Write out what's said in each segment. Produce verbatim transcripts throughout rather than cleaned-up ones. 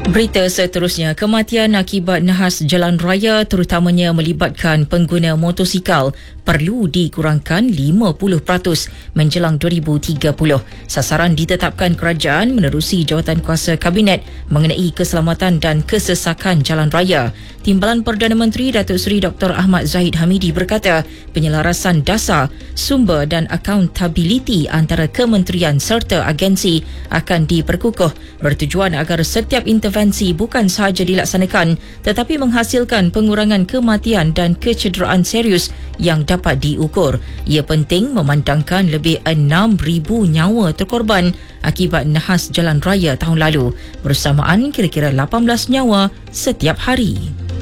Berita seterusnya, kematian akibat nahas jalan raya terutamanya melibatkan pengguna motosikal perlu dikurangkan lima puluh peratus menjelang dua ribu tiga puluh. Sasaran ditetapkan kerajaan menerusi Jawatankuasa Kabinet mengenai keselamatan dan kesesakan jalan raya. Timbalan Perdana Menteri Datuk Seri Doktor Ahmad Zahid Hamidi berkata, penyelarasan dasar, sumber dan accountability antara kementerian serta agensi akan diperkukuh bertujuan agar setiap intervensi bukan sahaja dilaksanakan tetapi menghasilkan pengurangan kematian dan kecederaan serius yang dapat diukur. Ia penting memandangkan lebih enam ribu nyawa terkorban akibat nahas jalan raya tahun lalu, bersamaan kira-kira lapan belas nyawa setiap hari.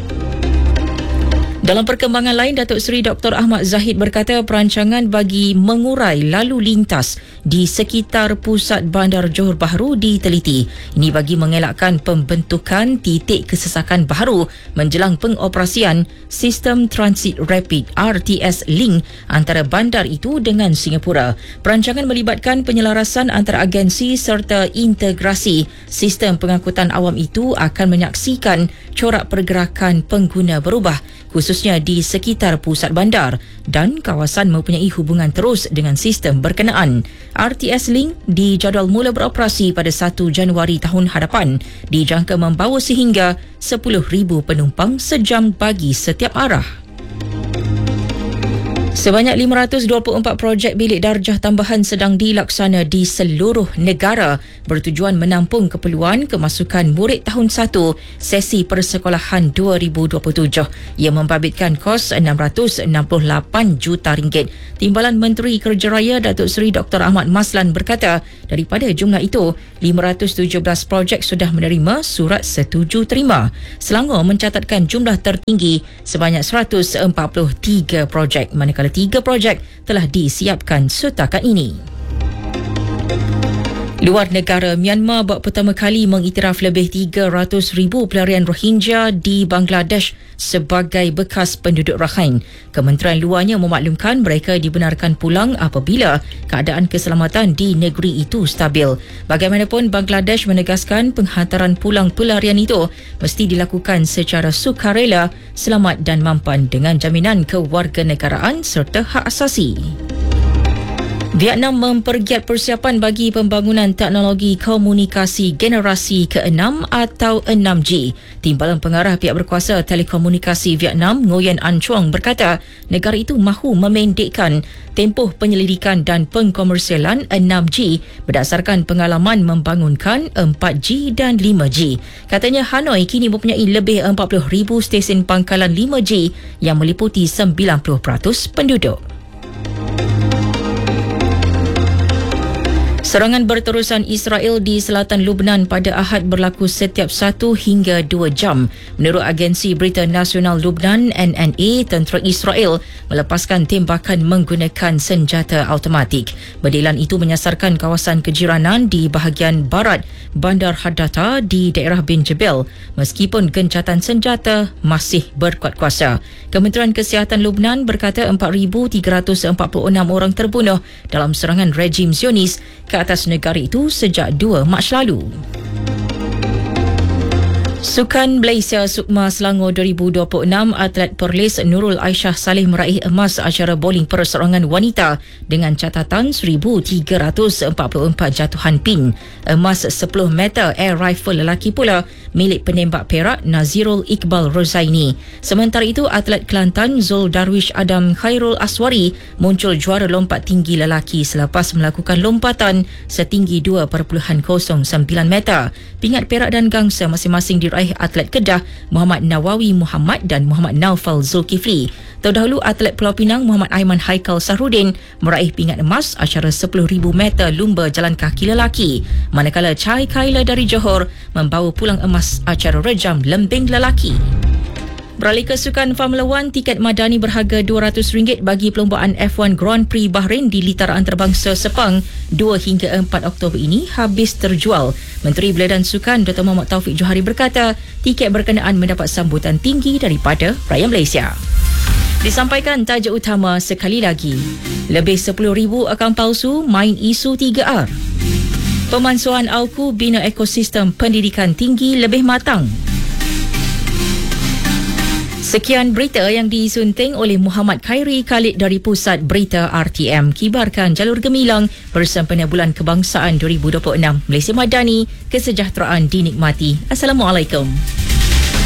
Dalam perkembangan lain, Datuk Seri Doktor Ahmad Zahid berkata perancangan bagi mengurai lalu lintas di sekitar pusat bandar Johor Bahru diteliti. Ini bagi mengelakkan pembentukan titik kesesakan baharu menjelang pengoperasian Sistem Transit Rapid R T S Link antara bandar itu dengan Singapura. Perancangan melibatkan penyelarasan antara agensi serta integrasi sistem pengangkutan awam itu akan menyaksikan corak pergerakan pengguna berubah, khususnya di sekitar pusat bandar, dan kawasan mempunyai hubungan terus dengan sistem berkenaan. R T S Link dijadual mula beroperasi pada satu Januari tahun hadapan, dijangka membawa sehingga sepuluh ribu penumpang sejam bagi setiap arah. Sebanyak lima ratus dua puluh empat projek bilik darjah tambahan sedang dilaksana di seluruh negara bertujuan menampung keperluan kemasukan murid tahun satu sesi persekolahan dua ribu dua puluh tujuh. Ia membabitkan kos enam ratus enam puluh lapan juta ringgit. Timbalan Menteri Kerja Raya Datuk Seri Doktor Ahmad Maslan berkata, daripada jumlah itu, lima ratus tujuh belas projek sudah menerima surat setuju terima. Selangor mencatatkan jumlah tertinggi sebanyak seratus empat puluh tiga projek, manakala tiga projek telah disiapkan setakat ini. Luar negara, Myanmar buat pertama kali mengiktiraf lebih tiga ratus ribu pelarian Rohingya di Bangladesh sebagai bekas penduduk Rakhine. Kementerian Luarnya memaklumkan mereka dibenarkan pulang apabila keadaan keselamatan di negeri itu stabil. Bagaimanapun, Bangladesh menegaskan penghantaran pulang pelarian itu mesti dilakukan secara sukarela, selamat dan mampan dengan jaminan kewarganegaraan serta hak asasi. Vietnam mempergiat persiapan bagi pembangunan teknologi komunikasi generasi keenam atau enam G. Timbalan Pengarah Pihak Berkuasa Telekomunikasi Vietnam, Nguyen An Chuang berkata, negara itu mahu memendekkan tempoh penyelidikan dan pengkomersialan enam G berdasarkan pengalaman membangunkan empat G dan lima G. Katanya Hanoi kini mempunyai lebih empat puluh ribu stesen pangkalan lima G yang meliputi sembilan puluh peratus penduduk. Serangan berterusan Israel di selatan Lubnan pada Ahad berlaku setiap satu hingga dua jam. Menurut agensi berita nasional Lubnan N N A, tentera Israel melepaskan tembakan menggunakan senjata automatik. Bedilan itu menyasarkan kawasan kejiranan di bahagian barat Bandar Hadata di daerah Bin Jebel, meskipun gencatan senjata masih berkuat kuasa. Kementerian Kesihatan Lubnan berkata empat ribu tiga ratus empat puluh enam orang terbunuh dalam serangan rejim Zionis ke atas negara itu sejak dua Mac lalu. Sukan Malaysia Sukma Selangor dua ribu dua puluh enam, atlet Perlis Nurul Aisyah Saleh meraih emas acara bowling perseorangan wanita dengan catatan seribu tiga ratus empat puluh empat jatuhan pin. Emas sepuluh meter air rifle lelaki pula milik penembak Perak Nazirul Iqbal Rozaini. Sementara itu, atlet Kelantan Zul Darwish Adam Khairul Aswari muncul juara lompat tinggi lelaki selepas melakukan lompatan setinggi dua perpuluhan kosong sembilan meter. Pingat perak dan gangsa masing-masing diraih atlet Kedah Muhammad Nawawi Muhammad dan Muhammad Naufal Zulkifli. Terdahulu, atlet Pulau Pinang Muhammad Aiman Haikal Sahrudin meraih pingat emas acara sepuluh ribu meter lumba jalan kaki lelaki, manakala Chai Kaila dari Johor membawa pulang emas acara rejam lembing lelaki. Beralih ke sukan Formula One, tiket madani berharga dua ratus ringgit bagi perlombaan F one Grand Prix Bahrain di Litara Antarabangsa Sepang dua hingga empat Oktober ini habis terjual. Menteri Belia dan Sukan Doktor Muhammad Taufik Johari berkata, tiket berkenaan mendapat sambutan tinggi daripada rakyat Malaysia. Disampaikan tajuk utama sekali lagi. Lebih sepuluh ribu akaun palsu main isu tiga R. Pemansuhan AUKU bina ekosistem pendidikan tinggi lebih matang. Sekian berita yang disunting oleh Muhammad Khairi Khalid dari Pusat Berita R T M. Kibarkan jalur gemilang bersempena Bulan Kebangsaan dua ribu dua puluh enam. Malaysia Madani, kesejahteraan dinikmati. Assalamualaikum.